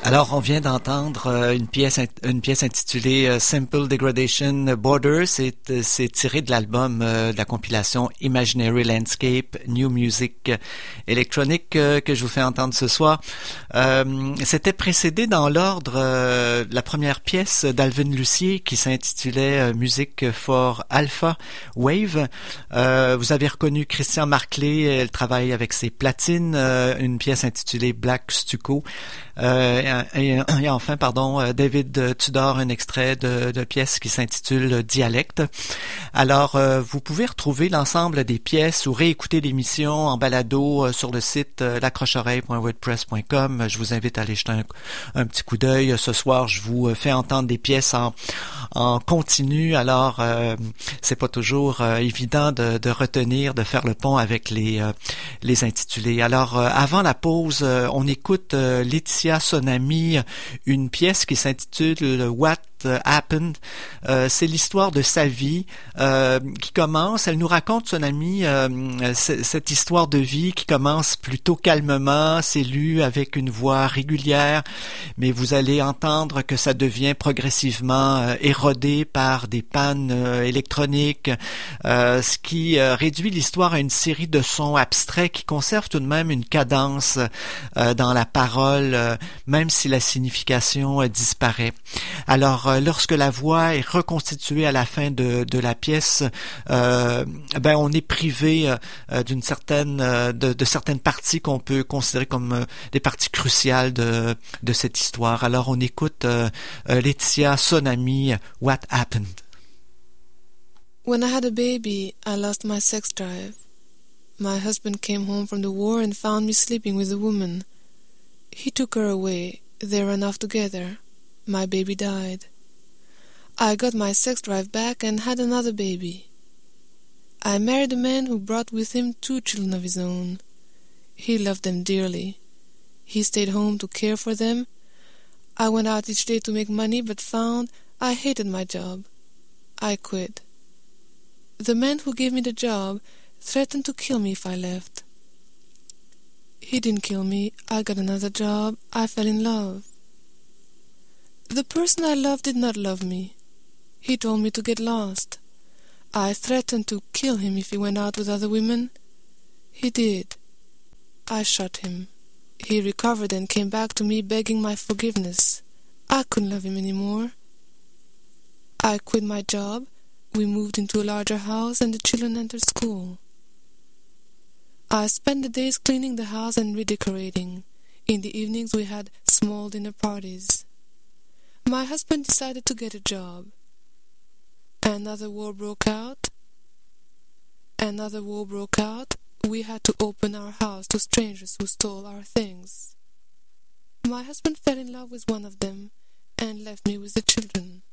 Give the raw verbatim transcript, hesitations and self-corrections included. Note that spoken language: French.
Alors, on vient d'entendre euh, une pièce une pièce intitulée euh, Simple Degradation Border. C'est c'est tiré de l'album euh, de la compilation Imaginary Landscape New Music Electronic euh, que je vous fais entendre ce soir. Euh, C'était précédé dans l'ordre euh, la première pièce d'Alvin Lucier qui s'intitulait euh, Music for Alpha Wave. Euh, vous avez reconnu Christian Marclay, elle travaille avec ses platines, euh, une pièce intitulée Black Stucco. Euh, et, et enfin, pardon, David Tudor, un extrait de, de pièce qui s'intitule Dialecte. Alors, euh, vous pouvez retrouver l'ensemble des pièces ou réécouter l'émission en balado euh, sur le site euh, l'accroche-oreille point wordpress point com. Je vous invite à aller jeter un, un petit coup d'œil. Ce soir, je vous fais entendre des pièces en, en continu. Alors, euh, c'est pas toujours euh, évident de, de retenir, de faire le pont avec les, euh, les intitulés. Alors, euh, avant la pause, euh, on écoute euh, Laetitia Sonami, une pièce qui s'intitule What Happened. Euh, c'est l'histoire de sa vie euh, qui commence. Elle nous raconte, son amie, euh, c- cette histoire de vie qui commence plutôt calmement. C'est lu avec une voix régulière, mais vous allez entendre que ça devient progressivement euh, érodé par des pannes euh, électroniques, euh, ce qui euh, réduit l'histoire à une série de sons abstraits qui conservent tout de même une cadence euh, dans la parole, euh, même si la signification euh, disparaît. Alors, euh, lorsque la voix est reconstituée à la fin de, de la pièce, euh, ben on est privé euh, d'une certaine euh, de, de certaines parties qu'on peut considérer comme euh, des parties cruciales de de cette histoire. Alors, on écoute euh, euh, Laetitia Sonami, What Happened. When I had a baby, I lost my sex drive. My husband came home from the war and found me sleeping with a woman. He took her away. They ran off together. My baby died. I got my sex drive back and had another baby. I married a man who brought with him two children of his own. He loved them dearly. He stayed home to care for them. I went out each day to make money, but found I hated my job. I quit. The man who gave me the job threatened to kill me if I left. He didn't kill me. I got another job. I fell in love. The person I loved did not love me. He told me to get lost. I threatened to kill him if he went out with other women. He did. I shot him. He recovered and came back to me begging my forgiveness. I couldn't love him anymore. I quit my job. We moved into a larger house and the children entered school. I spent the days cleaning the house and redecorating. In the evenings we had small dinner parties. My husband decided to get a job. Another war broke out. Another war broke out. We had to open our house to strangers who stole our things. My husband fell in love with one of them and left me with the children.